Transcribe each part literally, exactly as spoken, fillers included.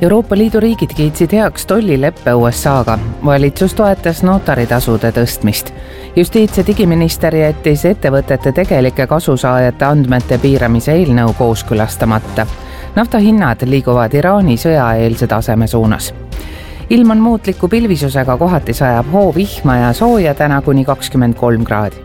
Euroopa Liidu riigid kiitsid heaks tollileppe U S A-ga. Valitsus toetas notaritasude tõstmist. Justiits- ja digiminister jättis ettevõtete tegelike kasusaajate andmete piiramise eelnõu kooskõlastamata. Naftahinnad liiguvad Iraani sõjaeelse taseme suunas. Ilm on muutliku pilvisusega, kohati sajab hoovihma ja sooja, täna kuni kakskümmend kolm kraadi.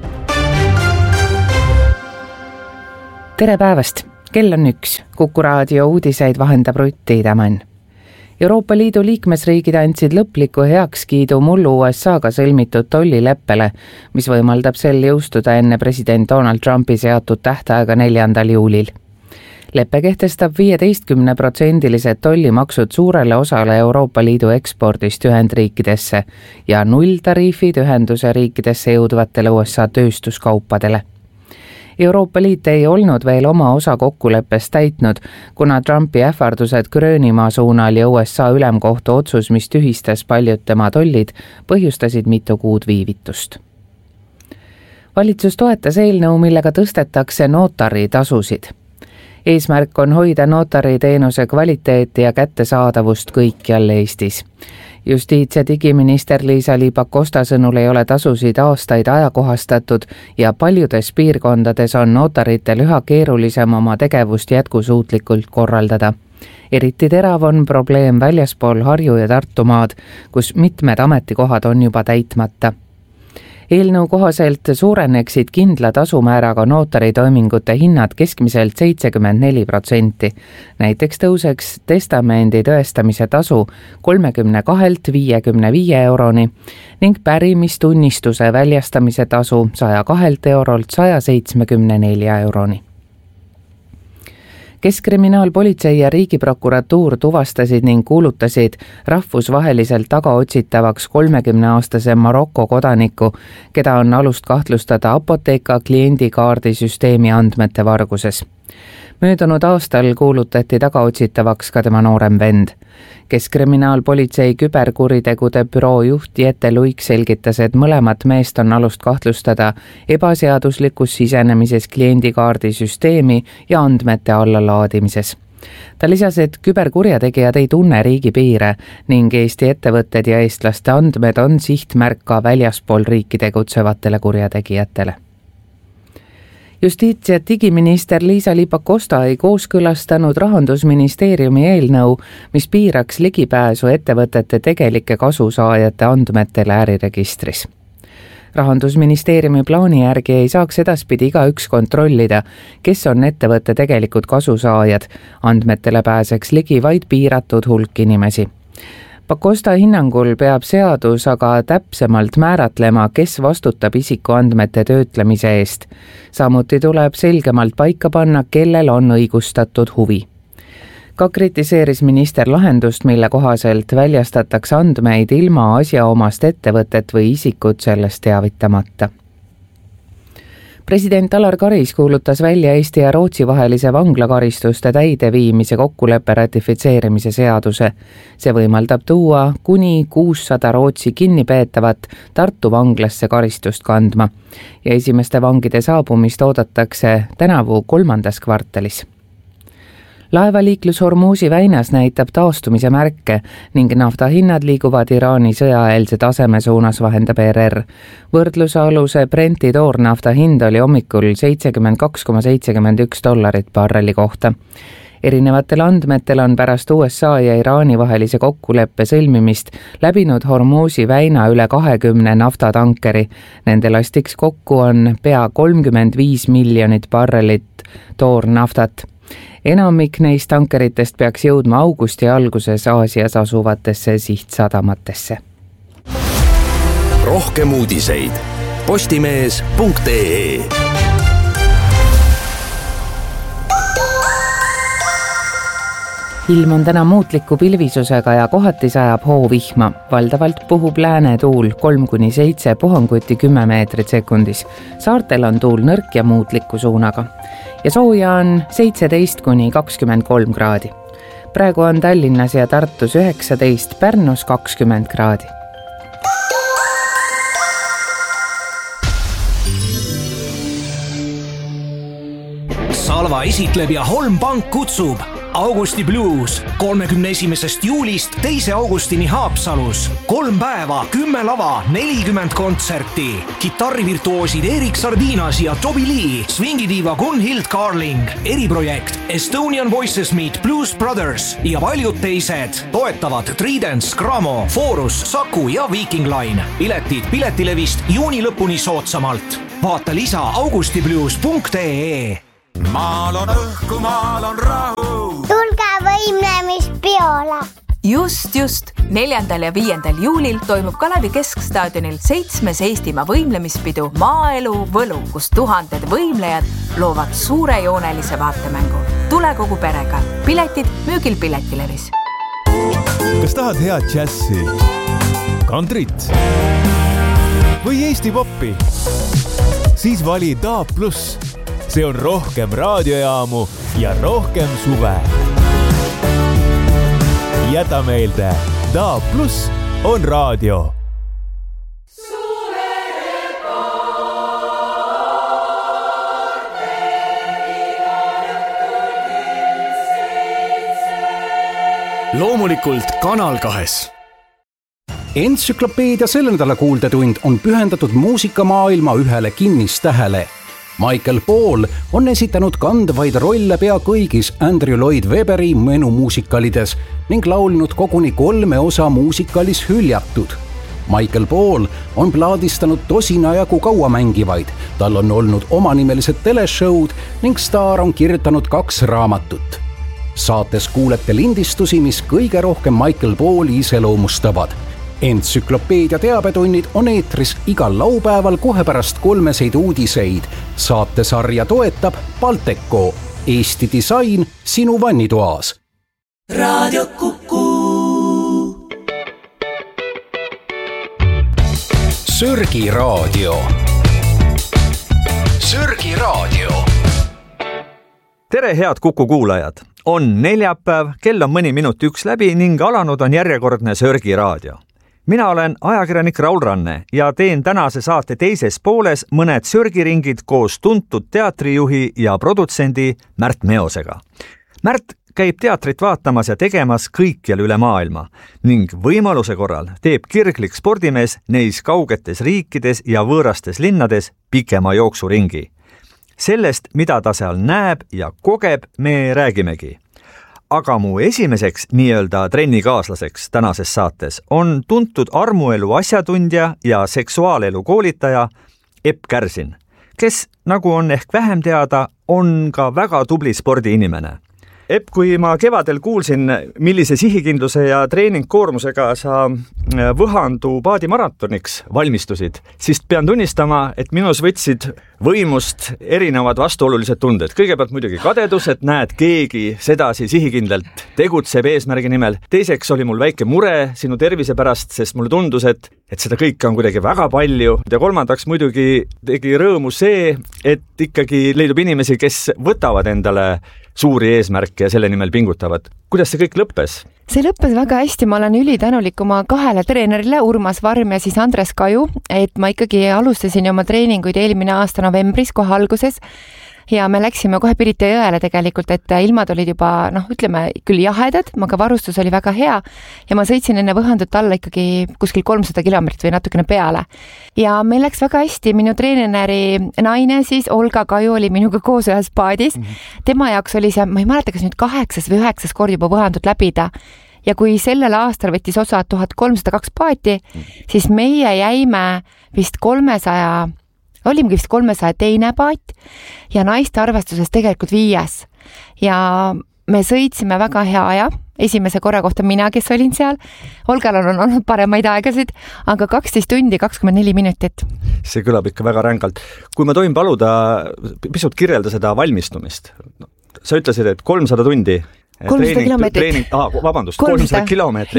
Tere päevast! Kell on üks. Kuku raadio uudiseid vahendab Rutti Idamann. Euroopa Liidu liikmesriigid andsid lõpliku heakskiidu mullu U S A-ga sõlmitud tollileppele, mis võimaldab sel jõustuda enne president Donald Trumpi seatud tähtaega neljandal juulil. Leppe kehtestab viieteistkümne protsendilised tollimaksud suurele osale Euroopa Liidu ekspordist Ühendriikidesse ja nulltariifid ühenduse riikidesse jõudvatele U S A tööstuskaupadele. Euroopa Liit ei olnud veel oma osa kokkuleppest täitnud, kuna Trumpi ähvardused Gröönimaa suunal ja U S A ülemkohtu otsus, mis tühistas paljud tema tollid, põhjustasid mitu kuud viivitust. Valitsus toetas eelnõu, millega tõstetakse notaritasusid. Eesmärk on hoida notariteenuse kvaliteeti ja kättesaadavust kõikjal Eestis. Justiits- ja digiminister Liisa-Ly Pakosta sõnul ei ole tasusid aastaid ajakohastatud ja paljudes piirkondades on notaritel üha keerulisem oma tegevust jätkusuutlikult korraldada. Eriti terav on probleem väljaspool Harju- ja Tartumaad, kus mitmed ametikohad on juba täitmata. Eelnõu kohaselt suureneksid kindla tasumääraga notaritoimingute hinnad keskmiselt seitsekümmend neli protsenti. Näiteks tõuseks testamendi tõestamise tasu kolmekümne kahelt viiekümne viie euroni ning pärimistunnistuse väljastamise tasu saja kahelt eurolt saja seitsmekümne nelja euroni. Keskkriminaalpolitsei ja Riigiprokuratuur tuvastasid ning kuulutasid rahvusvaheliselt tagaotsitavaks kolmekümneaastase Maroko kodaniku, keda on alust kahtlustada Apotheka kliendikaardisüsteemi andmete varguses. Möödunud aastal kuulutati tagaotsitavaks ka tema noorem vend. Keskkriminaalpolitsei küberkuritegude büroo juht Jette Luik selgitas, et mõlemat meest on alust kahtlustada ebaseaduslikus sisenemises kliendikaardisüsteemi ja andmete allalaadimises. Ta lisas, et küberkurjategijad ei tunne riigipiire ning Eesti ettevõtted ja eestlaste andmed on sihtmärk ka väljaspool riiki tegutsevatele kurjategijatele. Justiits- ja digiminister Liisa-Ly Pakosta ei kooskõlastanud Rahandusministeeriumi eelnõu, mis piiraks ligipääsu ettevõtete tegelike kasusaajate andmetele äriregistris. Rahandusministeeriumi plaani järgi ei saaks edaspidi igaüks kontrollida, kes on ettevõtte tegelikud kasusaajad. Andmetele pääseks ligi vaid piiratud hulk inimesi. Pakosta hinnangul peab seadus aga täpsemalt määratlema, kes vastutab isikuandmete töötlemise eest. Samuti tuleb selgemalt paika panna, kellel on õigustatud huvi. Ka kritiseeris minister lahendust, mille kohaselt väljastatakse andmeid ilma asjaomast ettevõtet või isikut sellest teavitamata. President Alar Karis kuulutas välja Eesti ja Rootsi vahelise vanglakaristuste täideviimise kokkuleppe ratifitseerimise seaduse. See võimaldab tuua kuni kuussada Rootsi kinnipeetavat Tartu vanglasse karistust kandma ja esimeste vangide saabumist oodatakse tänavu kolmandas kvartalis. Laevaliiklus Hormuzi väinas näitab taastumise märke ning naftahinnad liiguvad Iraani sõjaeelse taseme suunas, vahendab R R. Võrdluse aluse Brenti toornafta hind oli hommikul seitsekümmend kaks koma seitsekümmend üks dollarit barreli kohta. Erinevatel andmetel on pärast U S A ja Iraani vahelise kokkuleppe sõlmimist läbinud Hormuzi väina üle kahekümne naftatankeri. Nende lastiks kokku on pea kolmkümmend viis miljonit barrelit toornaftat. Enamik neist tankeritest peaks jõudma augusti alguses Aasias asuvatesse sihtsadamatesse. Rohkem uudiseid postimees punkt ee. Ilm on täna muutliku pilvisusega ja kohati sajab hoovihma. Valdavalt puhub lääne tuul kolm kuni seitse, puhanguti kümme meetrit sekundis. Saartel on tuul nõrk ja muutliku suunaga. Ja sooja on seitseteist kuni kakskümmend kolm kraadi. Praegu on Tallinnas ja Tartus üheksateist, Pärnus kakskümmend kraadi. Salva esitleb ja Holm Pank kutsub. Augusti Blues kolmekümne esimesest juulist teise augustini Haapsalus. Kolm päeva, kümme lava, nelikümmend kontserti. Kitarrivirtuoosid Erik Sardinas ja Toby Lee, swingidiiva Gunhild Carling, eriprojekt Estonian Voices Meet Blues Brothers ja paljud teised. Toetavad Tridents, Gramo, Forus, Saku ja Viking Line. Piletid Piletilevist juuni lõpuni soodsamalt. Vaata lisa augustiblues punkt ee. Maal on õhku, maal on rahu. Tulge võimlemispeole. Just, just. neljandal ja viiendal juulil toimub Kalevi Keskstaadionil seitsmes Eestimaa võimlemispidu Maaelu Võlu, kus tuhanded võimlejad loovad suurejoonelise vaatemängu. Tule kogu perega. Piletid müügil Piletilevis. Kas tahad head džässi, kantrit või Eesti poppi? Siis vali D A B plus. See on rohkem raadiojaamu ja rohkem suve. Jäta meelde, D A B plus on raadio. Loomulikult Kanal kahes. Entsüklopeedia selle nädala kuuldetund on pühendatud muusikamaailma ühele kinnistähele. Michael Paul on esitanud kandvaid rolle pea kõigis Andrew Lloyd Webberi menumuusikalides ning laulnud koguni kolme osa muusikalis Hüljatud. Michael Paul on plaadistanud tosina jagu kaua mängivaid, tal on olnud omanimelised teleshowd ning staar on kirjutanud kaks raamatut. Saates kuulete lindistusi, mis kõige rohkem Michael Pauli iseloomustavad. Entsüklopeedia teabetunnid on eetris igal laupäeval kohe pärast kolmeseid uudiseid. Saatesarja toetab Balteco, Eesti disain sinu vannitoas. Raadio Kuku. Sörgi raadio. Sörgi raadio. Tere, head Kuku kuulajad! On neljapäev, kell on mõni minut üks läbi ning alanud on järjekordne Sörgi raadio. Mina olen ajakirjanik Raul Ranne ja teen tänase saate teises pooles mõned sörgiringid koos tuntud teatrijuhi ja produtsendi Märt Meosega. Märt käib teatrit vaatamas ja tegemas kõikjal üle maailma ning võimaluse korral teeb kirglik spordimees neis kaugetes riikides ja võõrastes linnades pikema jooksuringi. Sellest, mida ta seal näeb ja kogeb, me räägimegi. Aga mu esimeseks nii-öelda trennikaaslaseks tänases saates on tuntud armuelu asjatundja ja seksuaalelu koolitaja Epp Kärsin, kes, nagu on ehk vähem teada, on ka väga tubli spordiinimene. Epp, kui ma kevadel kuulsin, millise sihikindluse ja treeningkoormusega sa Võhandu paadimaratoniks valmistusid, siis pean tunnistama, et minus võtsid võimust erinevad vastuolulised tunded. Kõigepealt muidugi kadedus, et näed, keegi sedasi sihikindlalt tegutseb eesmärgi nimel. Teiseks oli mul väike mure sinu tervise pärast, sest mulle tundus, et, et seda kõike on kuidagi väga palju. Ja kolmandaks muidugi tegi rõõmu see, et ikkagi leidub inimesi, kes võtavad endale suuri eesmärke ja selle nimel pingutavad. Kuidas see kõik lõppes? See lõppes väga hästi, ma olen ülitänulik oma kahele treenerile, Urmas Varm ja siis Andres Kaju, et ma ikkagi alustasin oma treeninguid eelmine aasta novembris kohe alguses ja me läksime kohe Pirita jõele tegelikult, et ilmad olid juba, noh, ütleme küll jahedad, aga varustus oli väga hea ja ma sõitsin enne Võhandut alla ikkagi kuskil kolmsada kilomeetrit või natukene peale. Ja meil läks väga hästi, minu treeneri naine siis, Olga Kaju, oli minuga koos ühes paadis. Tema jaoks oli see, ma ei mäleta, kas nüüd kaheksas või üheksas kord juba Võhandut läbida. Ja kui sellel aastal võttis osa tuhat kolmsada kaks paati, siis meie jäime vist kolmesaja olimegi vist kolmesaja teine paat ja naiste arvestuses tegelikult viies. Ja me sõitsime väga hea aja, esimese korra kohta mina, kes olin seal. Olgal on olnud paremaid aegasid, aga kaksteist tundi, kakskümmend neli minutit. See kõlab ikka väga rängalt. Kui ma tohin paluda pisut kirjelda seda valmistumist. Sa ütlesid, et kolmsada tundi kolmsada kilomeetrit. Ah, vabandust, kolmsada kilomeetrit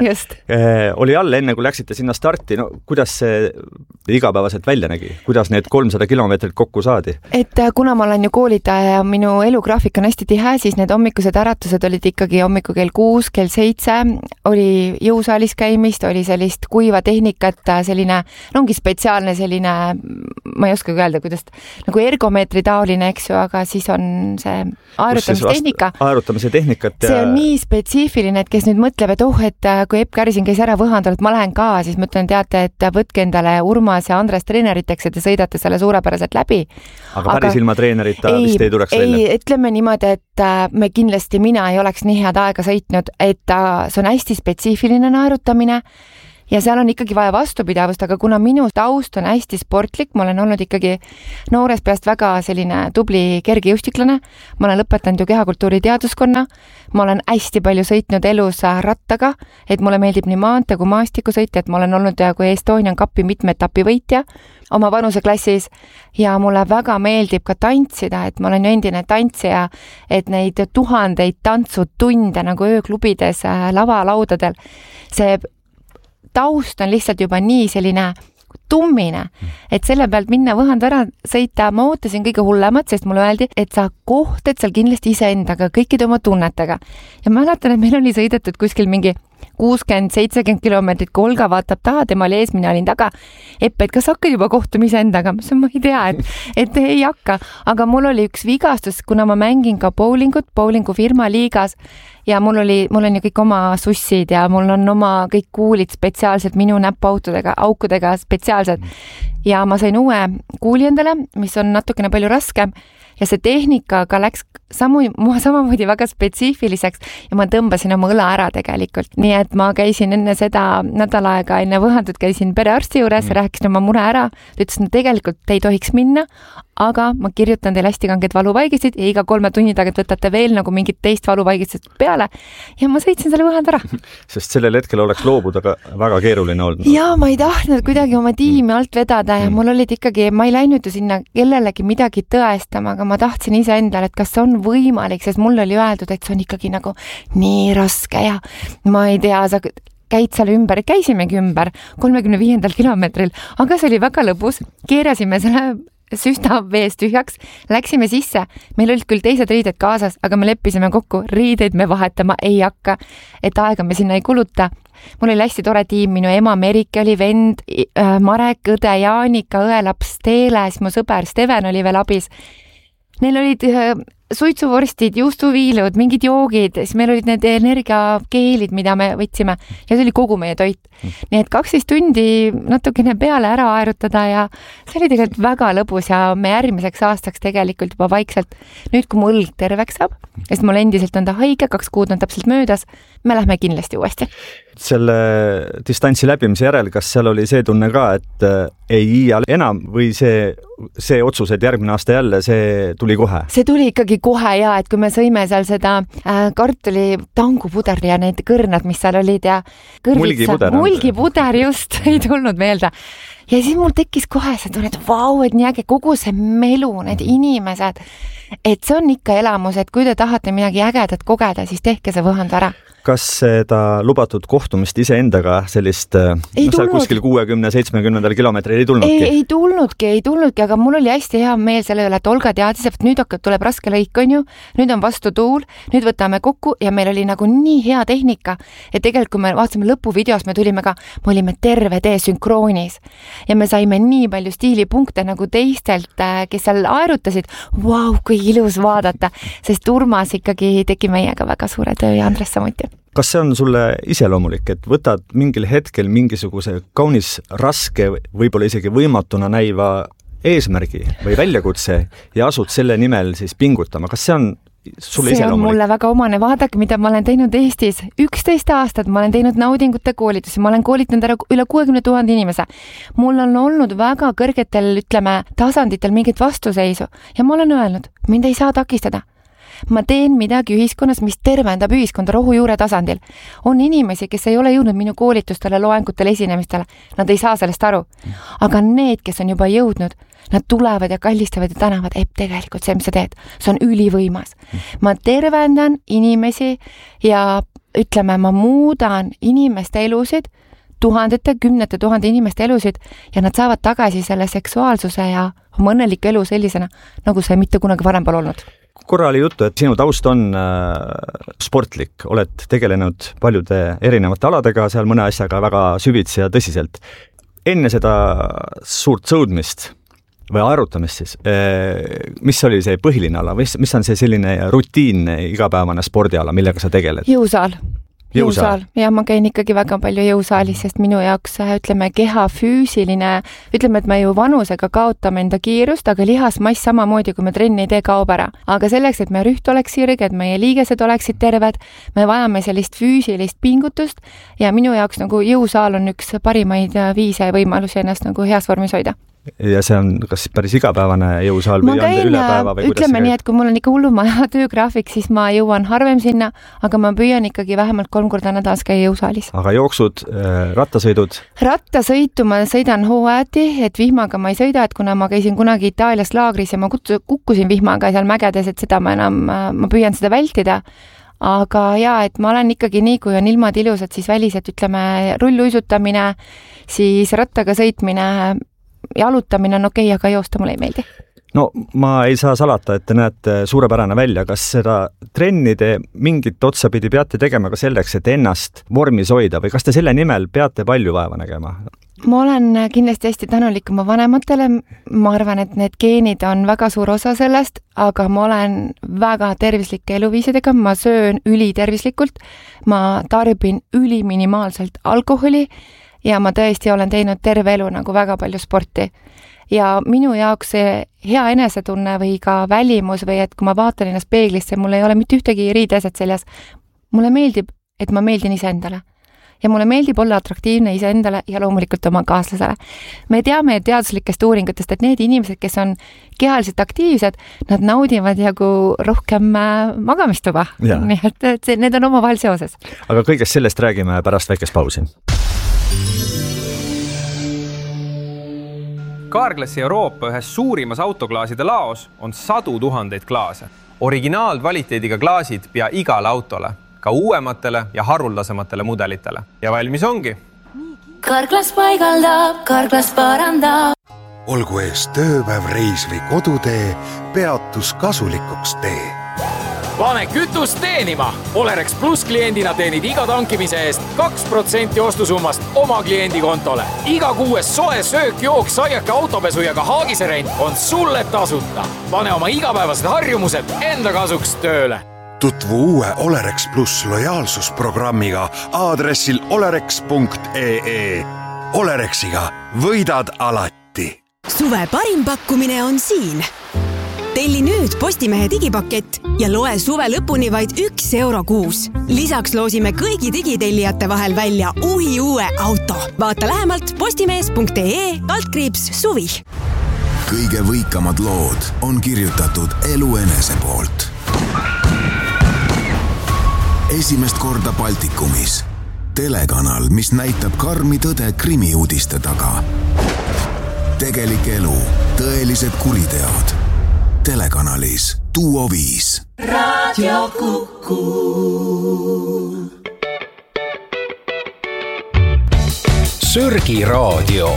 äh, oli all enne, kui läksite sinna starti. No, kuidas see igapäevaselt välja nägi? Kuidas need kolmsada kilomeetrit kokku saadi? Et kuna ma olen ju koolitaja ja minu elugraafik on hästi tihe, siis need hommikused äratused olid ikkagi hommiku kell kuus, kell seitse. Oli jõusaalis käimist, oli sellist kuiva tehnikat, selline, no ongi spetsiaalne selline, ma ei oska öelda, kuidas nagu ergomeetri taoline, eks ju, aga siis on see aerutamisestehnika. Aerutamise tehnika tehnikat. Ja... see on nii spetsiifiline, et kes nüüd mõtleb, et oh, et kui Epp Kärisin käis ära Võhandal, et ma lähen ka, siis ma ütlen, teate, et võtke endale Urmas ja Andres treeneriteks, et te sõidate selle suurepäraselt läbi. Aga päris ilma treenerita ei, vist ei tuleks ei, välja? Ei, ütleme niimoodi, et me kindlasti, mina ei oleks nii head aega sõitnud, et see on hästi spetsiifiline naerutamine ja seal on ikkagi vaja vastupidavust, aga kuna minu taust on hästi sportlik, ma olen olnud ikkagi noores peast väga selline tubli kergejõustiklane, ma olen lõpetanud ju kehakultuuri teaduskonna, ma olen hästi palju sõitnud elus rattaga, et mulle meeldib nii maante kui maastikusõitja, et ma olen olnud kui Estonian Cupi mitme etapi võitja oma vanuseklassis ja mulle väga meeldib ka tantsida, et ma olen ju endine tantsija, et neid tuhandeid tantsutunde nagu ööklubides lavalaudadel, see taust on lihtsalt juba nii selline tummine, et selle pealt minna Võhandu ära sõita, ma ootasin kõige hullemat, sest mulle öeldi, et sa kohtad seal kindlasti iseendaga, kõikide oma tunnetega. Ja ma mäletan, et meil oli sõidetud kuskil mingi kuuskümmend seitsekümmend kilomeetrit, kui Olga vaatab taha, tema oli ees, mina olin taga. Epp, et kas hakkad juba kohtuma iseendaga? Ma ei tea, et, et ei hakka. Aga mul oli üks vigastus, kuna ma mängin ka bowlingut, bowlingu firma liigas ja mul oli, mul on ju kõik oma sussid ja mul on oma kõik kuulid spetsiaalselt minu näpuautudega, aukudega spetsiaalselt. Ja ma sain uue kuuli endale, mis on natukene palju raskem ja see tehnika ka läks samu, samamoodi väga spetsiifiliseks ja ma tõmbasin oma õla ära tegelikult. Nii et ma käisin enne seda nädal aega, enne Võhandut käisin perearsti juures, mm. rääkisin oma mure ära, ta ütles, et tegelikult te ei tohiks minna, aga ma kirjutan teile hästi kanged valuvaigisid ja iga kolme tunni tagant võtate veel nagu mingit teist valuvaigistust peale ja ma sõitsin selle Võhandu ära. Sest sellel hetkel oleks loobuda ka väga keeruline olnud. Ja ma ei tahtnud kuidagi oma tiimi alt vedada ja mul olid ikkagi, ma ei läinud ju sinna kellelegi midagi tõestama, aga ma tahtsin ise endale, et kas see on võimalik, sest mul oli öeldud, et see on ikkagi nagu nii raske ja ma ei tea, sa käid seal ümber, käisimegi ümber kolmekümne viiendal kilomeetril, aga see oli väga lõbus, keerasime selle süsta veest tühjaks, läksime sisse, meil olid küll teised riided kaasas, aga me leppisime kokku, riideid me vahetama ei hakka, et aega me sinna ei kuluta. Mul oli hästi tore tiim, minu ema Merike oli vend, Marek, õde Jaanika, õelaps Teele, siis mu sõber Steven oli veel abis. Neil olid suitsuvorstid, juustuviilud, mingid joogid, siis meil olid need energiakeelid, mida me võtsime ja see oli kogu meie toit. Nii et kaksteist tundi natukene peale ära aerutada ja see oli tegelikult väga lõbus ja me järgmiseks aastaks tegelikult juba vaikselt, nüüd kui mu õlg terveks saab, sest mul endiselt on ta haige, kaks kuud on täpselt möödas, me lähme kindlasti uuesti. Selle distantsi läbimise järel, kas seal oli see tunne ka, et ei iial enam või see, see otsus, et järgmine aasta jälle, see tuli kohe? See tuli ikkagi kohe ja, et kui me sõime seal seda äh, kartuli tangupuder ja need kõrnad, mis seal olid ja mulgipuder, mulgipuder just ei tulnud meelde. Ja siis mul tekkis kohe see tunne, et vau, et nii äge, kogu see melu, need inimesed, et see on ikka elamus, et kui te tahate midagi ägedat kogeda, siis tehke see Võhandu ära. Kas seda lubatud kohtumist iseendaga sellist, no seal kuskil kuuekümne seitsmekümnendal kilomeetril ei tulnudki? Ei, ei tulnudki, ei tulnudki, aga mul oli hästi hea meel selle üle, et Olga teadis, et nüüd hakkab, tuleb raske lõik, on ju, nüüd on vastu tuul, nüüd võtame kokku ja meil oli nagu nii hea tehnika, et tegelikult kui me vaatasime lõpuvideos, me tulime ka, me olime terve tee sünkroonis ja me saime nii palju stiilipunkte nagu teistelt, kes seal aerutasid, vau, kui ilus vaadata, sest Urmas ikkagi tegi meiega väga suure töö ja Andres samuti. Kas see on sulle iseloomulik, et võtad mingil hetkel mingisuguse kaunis raske, võib-olla isegi võimatuna näiva eesmärgi või väljakutse ja asud selle nimel siis pingutama? Kas see on sulle see iseloomulik? On mulle väga omane, vaadake, mida ma olen teinud Eestis. üksteist aastat ma olen teinud naudingute koolitusi, ma olen koolitanud ära üle kuuekümne tuhande inimese. Mul on olnud väga kõrgetel, ütleme, tasanditel mingit vastuseisu ja ma olen öelnud, mind ei saa takistada. Ma teen midagi ühiskonnas, mis tervendab ühiskonda rohujuure tasandil. On inimesi, kes ei ole jõudnud minu koolitustele, loengutele, esinemistele. Nad ei saa sellest aru. Aga need, kes on juba jõudnud, nad tulevad ja kallistavad ja tänavad, et tegelikult see, mis sa teed, see on ülivõimas. Ma tervendan inimesi ja ütleme, ma muudan inimeste elusid, tuhandete, kümnete tuhande inimeste elusid ja nad saavad tagasi selle seksuaalsuse ja oma õnneliku elu sellisena, nagu see mitte kunagi varem pole olnud. Korra oli juttu, et sinu taust on äh, sportlik, oled tegelenud paljude erinevate aladega, seal mõne asjaga väga süvitsi ja tõsiselt. Enne seda suurt sõudmist või arutamist siis, mis oli see põhiline ala, mis, mis on see selline rutiinne igapäevane spordiala, millega sa tegeled? Jõusaal. Jõusaal. Ja ma käin ikkagi väga palju jõusaalis, sest minu jaoks, ütleme, keha füüsiline, ütleme, et me ju vanusega kaotame enda kiirust, aga lihasmass samamoodi, kui me trenni ei tee, kaob ära. Aga selleks, et meie rüht oleks sirge, et meie liigesed oleksid terved, me vajame sellist füüsilist pingutust ja minu jaoks nagu jõusaal on üks parimaid viise ja võimalusi ennast nagu heas vormis hoida. Ja see on kas päris igapäevane jõusaal või on üle päeva või kuidas? Ütleme nii, et kui mul on ikka hullumaja töögraafik, siis ma jõuan harvem sinna, aga ma püüan ikkagi vähemalt kolm korda nädalas käia jõusaalis. Aga jooksud, rattasõidud? Rattasõitu ma sõidan hooajati, et vihmaga ma ei sõida, et kuna ma käisin kunagi Itaalias laagris ja ma kukkusin vihmaga seal mägedes, et seda ma enam, ma püüan seda vältida. Aga jaa, et ma olen ikkagi nii, kui on ilmad ilusad, siis välised, ütleme, rulluisutamine, siis rattaga sõitmine, jalutamine on okei, aga joosta mulle ei meeldi. No ma ei saa salata, et te näete suurepärane välja. Kas seda trennide mingit otsapidi peate tegema ka selleks, et ennast vormis hoida või kas te selle nimel peate palju vaeva nägema? Ma olen kindlasti hästi tänulik oma vanematele. Ma arvan, et need geenid on väga suur osa sellest, aga ma olen väga tervislike eluviisidega. Ma söön ülitervislikult. Ma tarbin üliminimaalselt alkoholi ja ma tõesti olen teinud terve elu nagu väga palju sporti. Ja minu jaoks see hea enesetunne või ka välimus või et kui ma vaatan ennast peeglisse, mul ei ole mitte ühtegi riideset seljas. Mulle meeldib, et ma meeldin ise endale. Ja mulle meeldib olla atraktiivne ise endale ja loomulikult oma kaaslasele. Me teame teaduslikest uuringutest, et need inimesed, kes on kehaliselt aktiivsed, nad naudivad jagu rohkem magamistuba. Nii et, et see, need on omavahel seoses. Aga kõigest sellest räägime pärast väikest pausi. Carglassi Euroopa ühes suurimas autoklaaside laos on sadu tuhandeid klaase. Originaalkvaliteediga klaasid pea igale autole, ka uuematele ja haruldasematele mudelitele. Ja valmis ongi. Carglass paigaldab, Carglass parandab. Olgu ees tööpäev, reis või kodutee, peatus kasulikuks tee. Pane kütust teenima! Olerex Plus kliendina teenid iga tankimise eest kaks protsenti ostusummast oma kliendi kontole. Iga kuues soe söök, jook, saiake, autopesu ja ka haagiserent on sulle tasuta. Pane oma igapäevased harjumused enda kasuks tööle. Tutvu uue Olerex Plus lojaalsusprogrammiga aadressil olerex punkt ee. Olerexiga võidad alati. Suve parim pakkumine on siin. Telli nüüd Postimehe digipakett ja loe suve lõpuni vaid üks euro kuus. Lisaks loosime kõigi digitellijate vahel välja uhi uue auto. Vaata lähemalt postimees punkt ee kaldkriips suvi. Kõige võikamad lood on kirjutatud Elu Enese poolt. Esimest korda Baltikumis. Telekanal, mis näitab karmi tõde krimiuudiste taga. Tegelik elu, tõelised kuriteod. Telekanalis Duo viis. Radio Kuku. Sörgi raadio.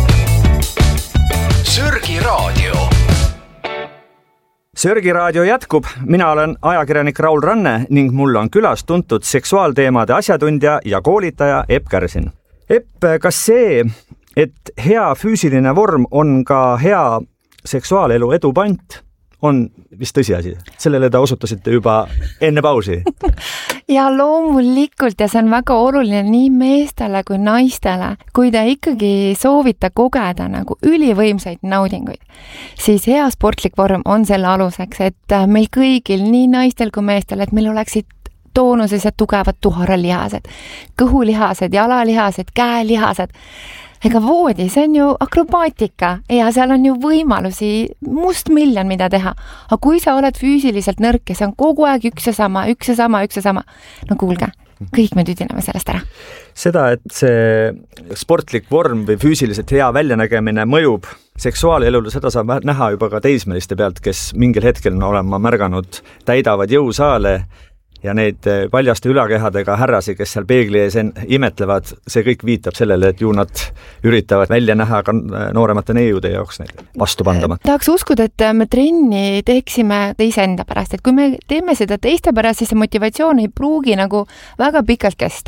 Sörgi raadio. Sörgi raadio jätkub. Mina olen ajakirjanik Raul Ranne ning mul on külas tuntud seksuaalteemade asjatundja ja koolitaja Epp Kärsin. Epp, kas see, et hea füüsiline vorm on ka hea seksuaalelu edu pant, on vist tõsiasi? Sellele ta osutasite juba enne pausi. Ja loomulikult ja see on väga oluline nii meestele kui naistele. Kui te ikkagi soovite kogeda nagu ülivõimsaid naudinguid, siis hea sportlik vorm on selle aluseks, et meil kõigil, nii naistel kui meestel, et meil oleksid toonuses ja tugevad tuharalihased, kõhulihased, jalalihased, käelihased. Ega voodi, see on ju akrobaatika ja seal on ju võimalusi must miljon, mida teha. Aga kui sa oled füüsiliselt nõrk ja see on kogu aeg üks ja sama, üks ja sama, üks ja sama, no kuulge, kõik me tüdineme sellest ära. Seda, et see sportlik vorm või füüsiliselt hea väljanägemine mõjub seksuaalelule, seda saab näha juba ka teismeliste pealt, kes mingil hetkel no, olen ma märganud, täidavad jõusaale ja neid paljaste ülakehadega härrasi, kes seal peegli ees imetlevad, see kõik viitab sellele, et ju nad üritavad välja näha ka nooremate neiude jaoks neid vastu pandama. Tahaks uskuda, et me trenni teeksime teise enda pärast, et kui me teeme seda teiste pärast, siis see motivatsioon ei pruugi nagu väga pikalt kesta.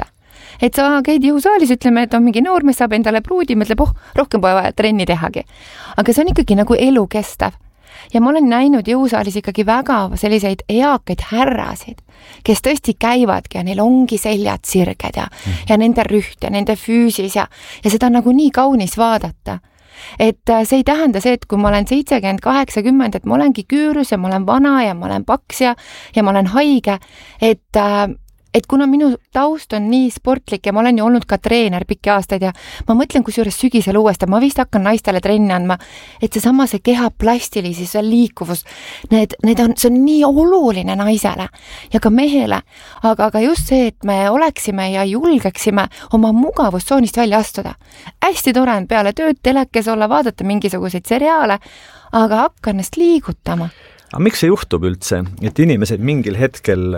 et sa käid jõusaalis, ütleme, et on mingi noormees, saab endale pruudi, mõtleb, oh, rohkem pole vaja trenni tehagi. Aga see on ikkagi nagu elukestav. Ja ma olen näinud jõusaalis ikkagi väga selliseid eakaid härrasid, kes tõesti käivadki ja neil ongi seljad sirged ja, mm. ja nende rüht ja nende füüsis ja, ja seda on nagu nii kaunis vaadata. Et see ei tähenda see, et kui ma olen seitsekümmend, kaheksakümmend, et ma olengi küürus ja ma olen vana ja ma olen paks ja, ja ma olen haige, et et kuna minu taust on nii sportlik ja ma olen ju olnud ka treener pikki aastaid ja ma mõtlen, kusjuures sügisel uuesti, ma vist hakkan naistele trenni andma, et see sama see keha plastilisus ja liikuvus, need, need on, see on nii oluline naisele ja ka mehele, aga, aga just see, et me oleksime ja julgeksime oma mugavustsoonist välja astuda. Hästi tore on peale tööd telekes olla, vaadata mingisuguseid seriaale, aga hakka ennast liigutama. Aga miks see juhtub üldse, et inimesed mingil hetkel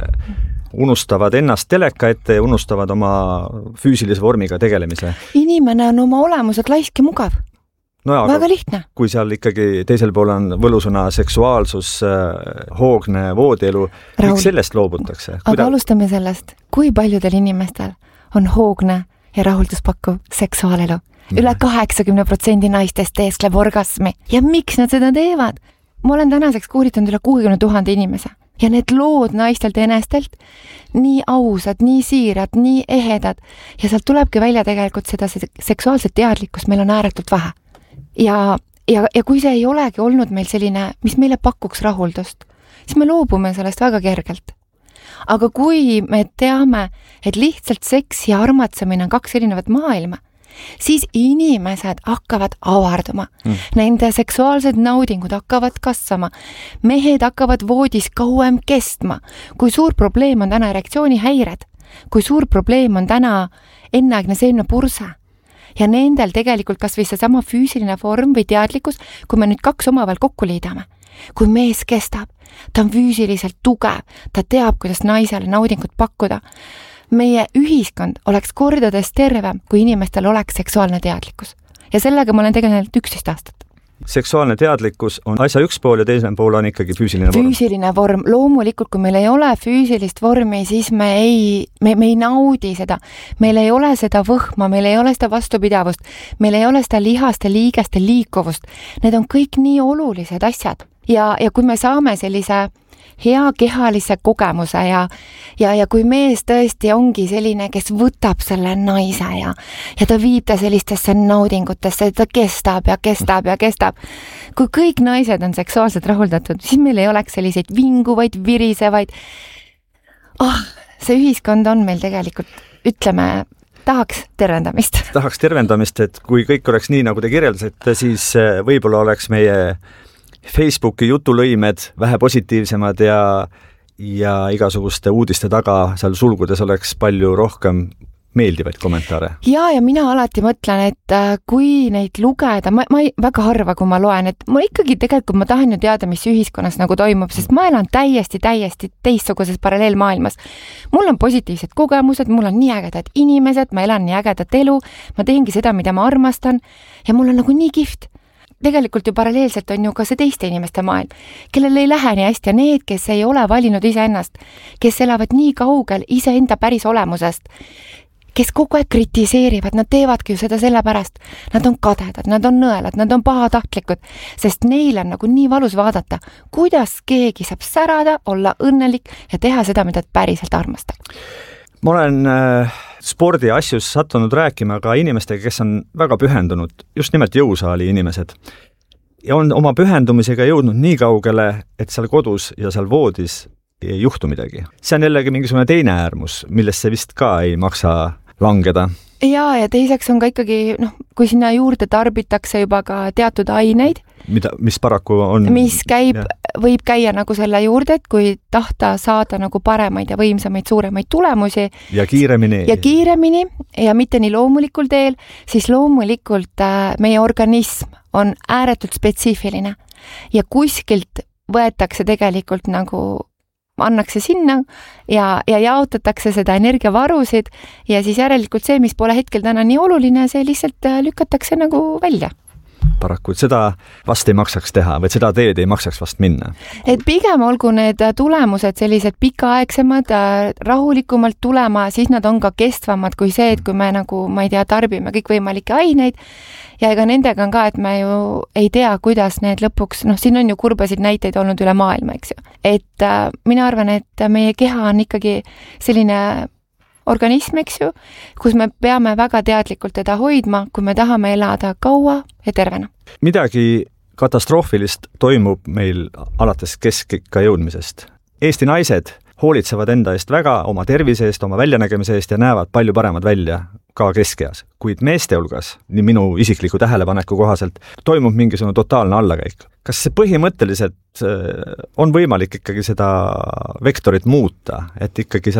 unustavad ennast teleka ette ja unustavad oma füüsilise vormiga tegelemise? Inimene on oma olemuselt laisk ja mugav. No ja, väga lihtne. Kui seal ikkagi teisel pool on võlusõna seksuaalsus, hoogne voodielu, miks sellest loobutakse? Aga Kuida... alustame sellest, kui paljudel inimestel on hoogne ja rahulduspakkuv seksuaalelu? Üle kaheksakümmend protsenti naistest teeskleb orgasmi. Ja miks nad seda teevad? Ma olen tänaseks kuulitanud üle kuuekümne tuhande inimese. Ja need lood naistelt enestelt nii ausad, nii siirad, nii ehedad ja sealt tulebki välja tegelikult seda seksuaalset teadlikkust meil on ääretult vähe. Ja, ja, ja kui see ei olegi olnud meil selline, mis meile pakuks rahuldust, siis me loobume sellest väga kergelt. Aga kui me teame, et lihtsalt seks ja armatsemine on kaks erinevat maailma, siis inimesed hakkavad avarduma. Mm. Nende seksuaalsed naudingud hakkavad kasvama. Mehed hakkavad voodis kauem kestma. Kui suur probleem on täna erektsioonihäired, kui suur probleem on täna enneaegne seemnepurse. Ja nendel tegelikult kas või see sama füüsiline vorm või teadlikkus, kui me nüüd kaks omavahel kokku liidame. Kui mees kestab, ta on füüsiliselt tugev, ta teab, kuidas naisele naudingut pakkuda. Meie ühiskond oleks kordades tervem, kui inimestel oleks seksuaalne teadlikkus. Ja sellega ma olen tegelenud üksteist aastat. Seksuaalne teadlikkus on asja üks pool ja teisel pool on ikkagi füüsiline vorm. Füüsiline vorm. Loomulikult, kui meil ei ole füüsilist vormi, siis me ei, me, me ei naudi seda. Meil ei ole seda võhma, meil ei ole seda vastupidavust, meil ei ole seda lihaste, liigeste liikuvust. Need on kõik nii olulised asjad. Ja, ja kui me saame sellise hea kehalise kogemuse ja, ja, ja kui mees tõesti ongi selline, kes võtab selle naise ja, ja ta viib ta sellistesse naudingutesse, ta kestab ja kestab ja kestab. Kui kõik naised on seksuaalselt rahuldatud, siis meil ei oleks selliseid vinguvaid, virisevaid. Oh, see ühiskond on meil tegelikult, ütleme, tahaks tervendamist. Tahaks tervendamist, et kui kõik oleks nii, nagu te kirjeldasite, siis võib-olla oleks meie Facebooki jutulõimed vähe positiivsemad ja, ja igasuguste uudiste taga seal sulgudes oleks palju rohkem meeldivaid kommentaare. Ja, ja mina alati mõtlen, et kui neid lugeda, ma, ma ei, väga harva, kui ma loen, et ma ikkagi tegelikult ma tahan ju teada, mis ühiskonnas nagu toimub, sest ma elan täiesti, täiesti teistsuguses paralleelmaailmas. Mul on positiivsed kogemused, mul on nii ägedad inimesed, ma elan nii ägedat elu, ma teengi seda, mida ma armastan ja mul on nagu nii kihvt. Tegelikult ju paralleelselt on ju ka see teiste inimeste maailm, kellel ei lähe nii hästi ja need, kes ei ole valinud iseennast, kes elavad nii kaugel iseenda päris olemusest, kes kogu aeg kritiseerivad, nad teevadki ju seda sellepärast, nad on kadedad, nad on nõelad, nad on pahatahtlikud, sest neil on nagu nii valus vaadata, kuidas keegi saab särada, olla õnnelik ja teha seda, mida päriselt armastab. Ma olen äh, spordi asjus sattunud rääkima ka inimestega, kes on väga pühendunud, just nimelt jõusaali inimesed. Ja on oma pühendumisega jõudnud nii kaugele, et seal kodus ja seal voodis ei juhtu midagi. See on jällegi mingisugune teine äärmus, millest see vist ka ei maksa langeda. Ja, ja teiseks on ka ikkagi, noh, kui sinna juurde tarbitakse juba ka teatud aineid, Mida, mis paraku on... Mis käib, ja. võib käia nagu selle juurde, et kui tahta saada nagu paremaid ja võimsamaid, suuremaid tulemusi. Ja kiiremini. Ja kiiremini ja mitte nii loomulikul teel, siis loomulikult äh, meie organism on ääretult spetsiifiline. Ja kuskilt võetakse tegelikult nagu, annakse sinna ja, ja jaotatakse seda energiavarusid ja siis järelikult see, mis pole hetkel täna nii oluline, see lihtsalt lükatakse nagu välja. paraku, et seda vast ei maksaks teha või seda teed ei maksaks vast minna. Et pigem olgu need tulemused sellised pikaaegsemad, rahulikumalt tulema, siis nad on ka kestvamad kui see, et kui me nagu, ma ei tea, tarbime kõikvõimalikke aineid ja ega nendega on ka, et me ju ei tea, kuidas need lõpuks, noh, siin on ju kurbasid näiteid olnud üle maailma, eks ju. Et äh, mina arvan, et meie keha on ikkagi selline organism, eks ju, kus me peame väga teadlikult teda hoidma, kui me tahame elada kaua ja tervena. Midagi katastroofilist toimub meil alates keskikka jõudmisest. Eesti naised hoolitsevad enda eest väga, oma tervise eest, oma väljanägemise eest ja näevad palju paremad välja ka keskeas. Kuid meeste hulgas, nii minu isikliku tähelepaneku kohaselt, toimub mingisugune totaalne allakäik. Kas see põhimõtteliselt on võimalik ikkagi seda vektorit muuta, et ikkagi